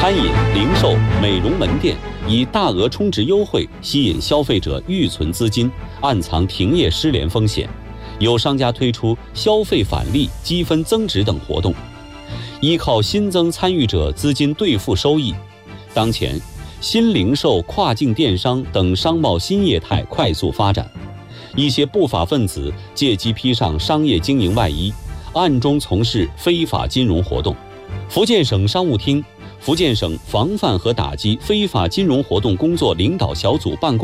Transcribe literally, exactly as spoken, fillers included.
餐饮、零售、美容门店以大额充值优惠吸引消费者预存资金，暗藏停业失联风险。有商家推出消费返利、积分增值等活动，依靠新增参与者资金兑付收益。当前，新零售、跨境电商等商贸新业态快速发展，一些不法分子借机披上商业经营外衣，暗中从事非法金融活动。福建省商务厅、福建省防范和打击非法金融活动工作领导小组办公